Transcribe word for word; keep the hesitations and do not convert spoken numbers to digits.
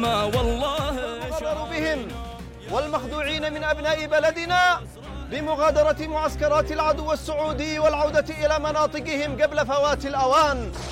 ما والله المغرر بهم والمخدوعين من أبناء بلدنا بمغادرة معسكرات العدو السعودي والعودة إلى مناطقهم قبل فوات الأوان.